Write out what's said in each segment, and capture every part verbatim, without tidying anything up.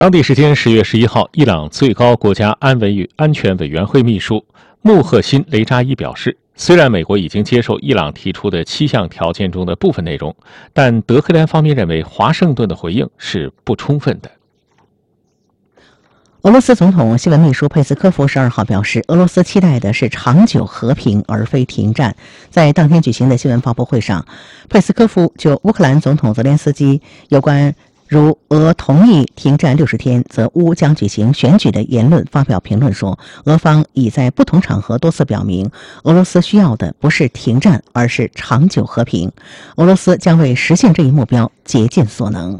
当地时间十月十一号，伊朗最高国家安危与安全委员会秘书穆赫辛·雷扎伊表示，虽然美国已经接受伊朗提出的七项条件中的部分内容，但德黑兰方面认为华盛顿的回应是不充分的。 俄罗斯总统新闻秘书佩斯科夫十二号表示，俄罗斯期待的是长久和平，而非停战。在当天举行的新闻发布会上，佩斯科夫就乌克兰总统泽连斯基有关如俄同意停战六十天，则乌将举行选举的言论发表评论说，俄方已在不同场合多次表明，俄罗斯需要的不是停战，而是长久和平。俄罗斯将为实现这一目标竭尽所能。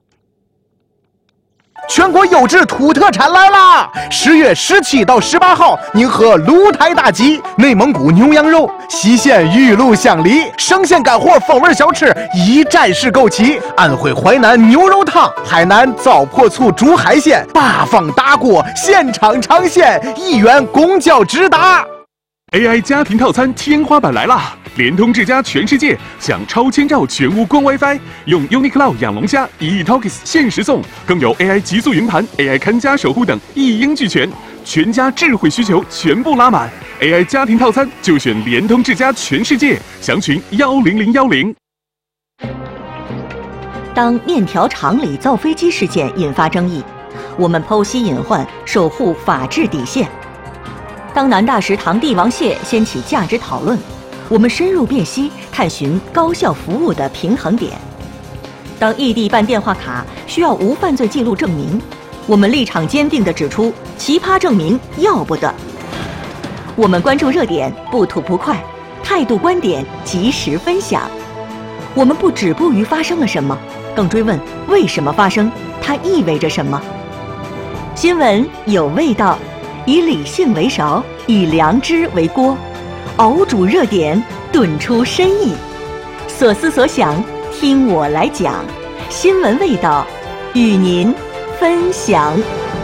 全国优质土特产来啦！十月十七到十八号，宁河鹿台大集，内蒙古牛羊肉，西线玉露香梨，生鲜干货风味小吃一站式购齐。安徽淮南牛肉汤，海南糟粕醋煮海鲜，八方大锅，现场尝鲜，一元公交直达。 A I 家庭套餐天花板来啦！联通智家全世界享超千兆全屋光 WiFi， 用 UniCloud 养龙虾一亿 Talkies 限时送，更有 A I 极速云盘、A I 看家守护等一应俱全，全家智慧需求全部拉满。A I 家庭套餐就选联通智家全世界，详询幺零零幺零。 当面条厂里造飞机事件引发争议，我们剖析隐患，守护法治底线。当南大食堂帝王蟹掀起价值讨论，我们深入辨析，探寻高效服务的平衡点。当异地办电话卡需要无犯罪记录证明，我们立场坚定地指出奇葩证明要不得。我们关注热点，不吐不快，态度观点及时分享。我们不止步于发生了什么，更追问为什么发生，它意味着什么。新闻有味道，以理性为勺，以良知为锅，熬煮热点，炖出深意。所思所想，听我来讲。新闻味道，与您分享。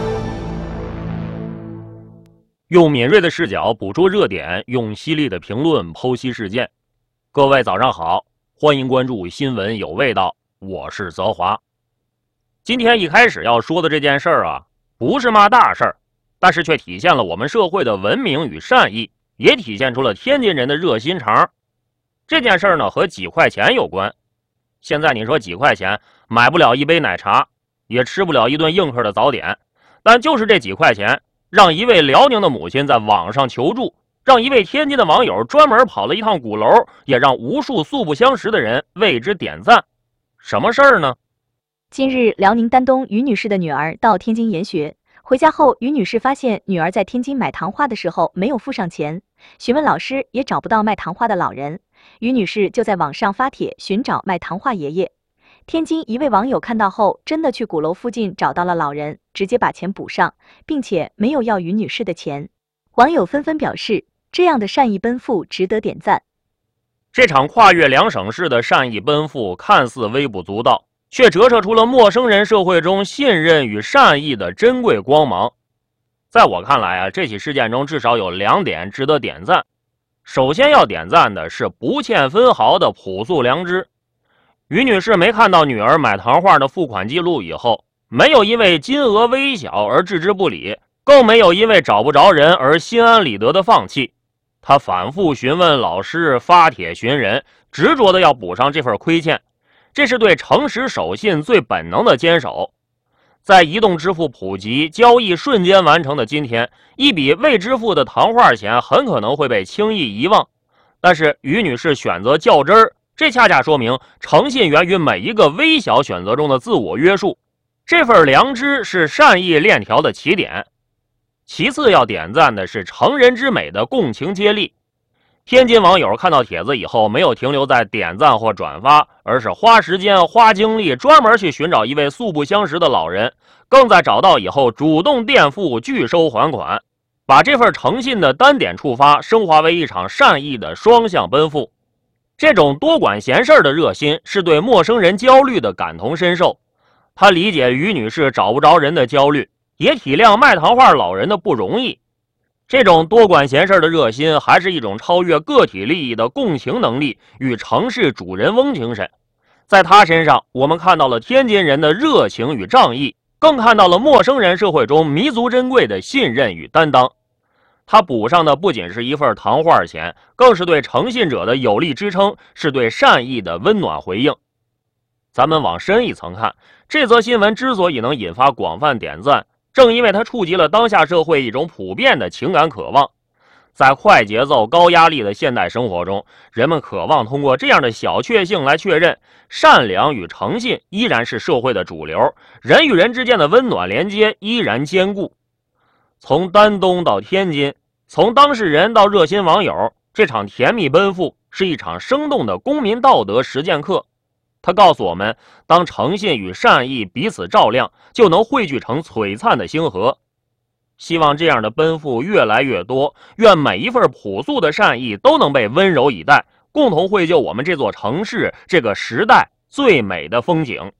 用敏锐的视角捕捉热点，用犀利的评论剖析事件。各位早上好，欢迎关注新闻有味道，我是泽华。今天一开始要说的这件事儿啊，不是嘛大事儿，但是却体现了我们社会的文明与善意，也体现出了天津人的热心肠。这件事呢和几块钱有关。现在你说几块钱买不了一杯奶茶，也吃不了一顿硬核的早点，但就是这几块钱，让一位辽宁的母亲在网上求助，让一位天津的网友专门跑了一趟鼓楼，也让无数素不相识的人为之点赞。什么事儿呢？ 近日，辽宁丹东于女士的女儿到天津研学，回家后，于女士发现女儿在天津买糖花的时候没有付上钱，询问老师也找不到卖糖花的老人。于女士就在网上发帖寻找卖糖花爷爷。天津一位网友看到后，真的去鼓楼附近找到了老人，直接把钱补上，并且没有要于女士的钱。网友纷纷表示，这样的善意奔赴值得点赞。 这场跨越两省市的善意奔赴看似微不足道，却折射出了陌生人社会中信任与善意的珍贵光芒。在我看来啊，这起事件中至少有两点值得点赞。首先要点赞的是不欠分毫的朴素良知。于女士没看到女儿买糖画的付款记录以后，没有因为金额微小而置之不理，更没有因为找不着人而心安理得的放弃。她反复询问老师，发帖寻人，执着的要补上这份亏欠。这是对诚实守信最本能的坚守。在移动支付普及、交易瞬间完成的今天，一笔未支付的糖画钱很可能会被轻易遗忘。但是于女士选择较真儿，这恰恰说明诚信源于每一个微小选择中的自我约束。这份良知是善意链条的起点。其次要点赞的是成人之美的共情接力。天津网友看到帖子以后，没有停留在点赞或转发，而是花时间花精力专门去寻找一位素不相识的老人，更在找到以后主动垫付拒收还款，把这份诚信的单点触发升华为一场善意的双向奔赴。这种多管闲事的热心是对陌生人焦虑的感同身受。他理解于女士找不着人的焦虑，也体谅卖糖画老人的不容易。这种多管闲事的热心，还是一种超越个体利益的共情能力与城市主人翁精神。在他身上，我们看到了天津人的热情与仗义， 更看到了陌生人社会中弥足珍贵的信任与担当。他补上的不仅是一份糖画钱，更是对诚信者的有力支撑，是对善意的温暖回应。咱们往深一层看，这则新闻之所以能引发广泛点赞，正因为它触及了当下社会一种普遍的情感渴望。在快节奏、高压力的现代生活中，人们渴望通过这样的小确幸来确认，善良与诚信依然是社会的主流，人与人之间的温暖连接依然坚固。从丹东到天津，从当事人到热心网友，这场甜蜜奔赴是一场生动的公民道德实践课。它告诉我们，当诚信与善意彼此照亮，就能汇聚成璀璨的星河。希望这样的奔赴越来越多，愿每一份朴素的善意都能被温柔以待，共同绘就我们这座城市、这个时代最美的风景。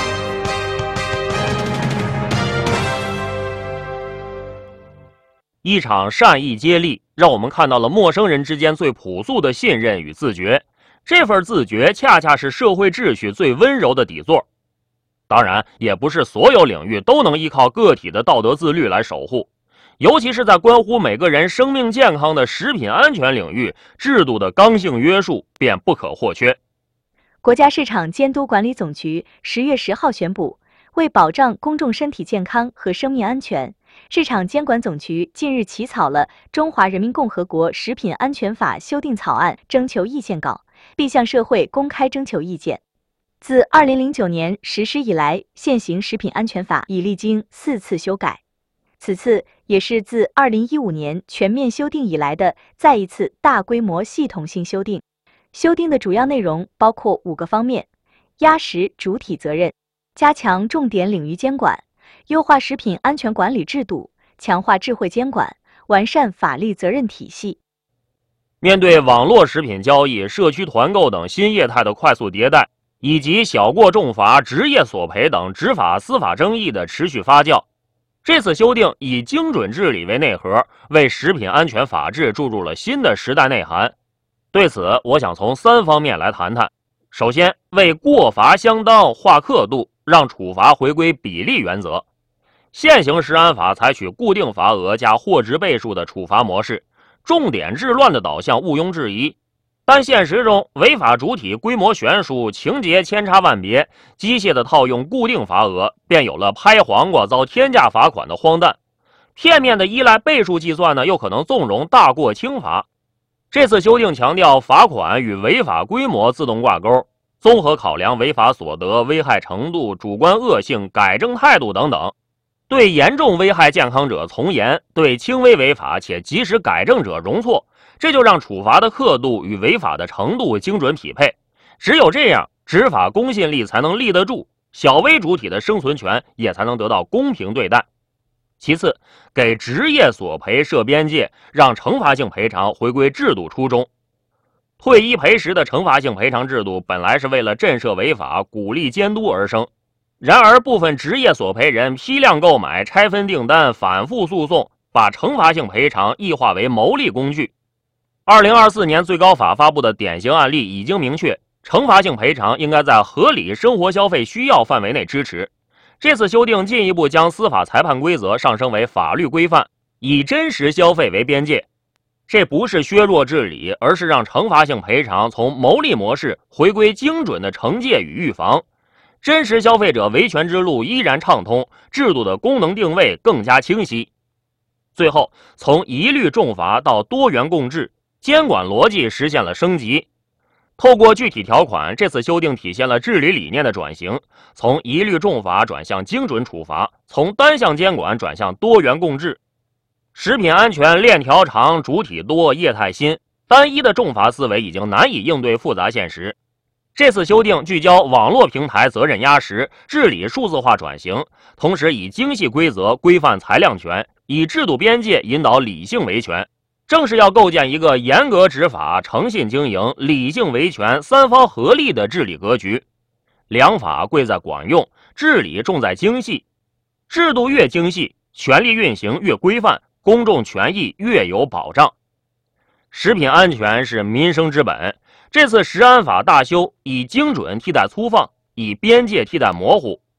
一场善意接力，让我们看到了陌生人之间最朴素的信任与自觉。这份自觉恰恰是社会秩序最温柔的底座。当然，也不是所有领域都能依靠个体的道德自律来守护，尤其是在关乎每个人生命健康的食品安全领域，制度的刚性约束便不可或缺。 国家市场监督管理总局十月十号宣布，为保障公众身体健康和生命安全，市场监管总局近日起草了《中华人民共和国食品安全法》修订草案征求意见稿，并向社会公开征求意见。自二零零九年实施以来，现行食品安全法已历经四次修改，此次也是自二零一五年全面修订以来的再一次大规模系统性修订。修订的主要内容包括五个方面：压实主体责任，加强重点领域监管，优化食品安全管理制度，强化智慧监管，完善法律责任体系。 面对网络食品交易、社区团购等新业态的快速迭代，以及小过重罚、职业索赔等执法司法争议的持续发酵，这次修订以精准治理为内核，为食品安全法治注入了新的时代内涵。对此，我想从三方面来谈谈。首先，为过罚相当划刻度，让处罚回归比例原则。现行食安法采取固定罚额加货值倍数的处罚模式，重点治乱的导向毋庸置疑。但现实中，违法主体规模悬殊，情节千差万别，机械的套用固定罚额，便有了拍黄瓜遭天价罚款的荒诞。片面的依赖倍数计算呢，又可能纵容大过轻罚。这次修订强调罚款与违法规模自动挂钩，综合考量违法所得、危害程度、主观恶性、改正态度等等，对严重危害健康者从严，对轻微违法且及时改正者容错。这就让处罚的刻度与违法的程度精准匹配，只有这样，执法公信力才能立得住，小微主体的生存权也才能得到公平对待。其次，给职业索赔设边界，让惩罚性赔偿回归制度初衷。退一赔十的惩罚性赔偿制度本来是为了震慑违法、鼓励监督而生，然而部分职业索赔人批量购买、拆分订单、反复诉讼，把惩罚性赔偿异化为牟利工具。二零二四年最高法发布的典型案例已经明确，惩罚性赔偿应该在合理生活消费需要范围内支持。这次修订进一步将司法裁判规则上升为法律规范，以真实消费为边界。这不是削弱治理，而是让惩罚性赔偿从牟利模式回归精准的惩戒与预防。真实消费者维权之路依然畅通，制度的功能定位更加清晰。最后，从一律重罚到多元共治，监管逻辑实现了升级。透过具体条款，这次修订体现了治理理念的转型，从一律重罚转向精准处罚，从单项监管转向多元共治。食品安全链条长，主体多，业态新，单一的重罚思维已经难以应对复杂现实。这次修订聚焦网络平台责任压实，治理数字化转型，同时以精细规则规范裁量权，以制度边界引导理性维权。正是要构建一个严格执法、诚信经营、理性维权三方合力的治理格局。良法贵在管用，治理重在精细。制度越精细，权力运行越规范，公众权益越有保障。食品安全是民生之本，这次食安法大修，以精准替代粗放，以边界替代模糊，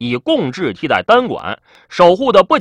以共治替代单管，守护的不